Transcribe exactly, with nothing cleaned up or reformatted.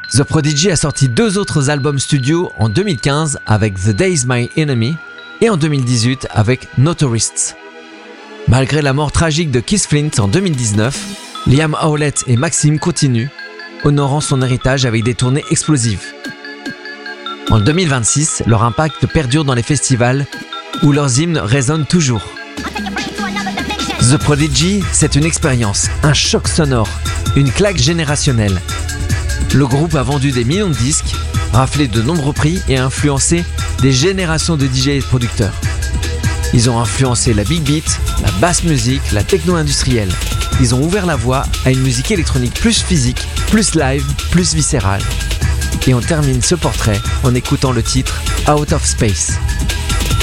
The Prodigy a sorti deux autres albums studio en deux mille quinze avec The Day's My Enemy et en deux mille dix-huit avec Notorists. Malgré la mort tragique de Keith Flint en deux mille dix-neuf, Liam Howlett et Maxim continuent, honorant son héritage avec des tournées explosives. En deux mille vingt-six, leur impact perdure dans les festivals où leurs hymnes résonnent toujours. The Prodigy, c'est une expérience, un choc sonore, une claque générationnelle. Le groupe a vendu des millions de disques, raflé de nombreux prix et a influencé des générations de D J et de producteurs. Ils ont influencé la big beat, la bass music, la techno industrielle. Ils ont ouvert la voie à une musique électronique plus physique, plus live, plus viscérale. Et on termine ce portrait en écoutant le titre Out of Space.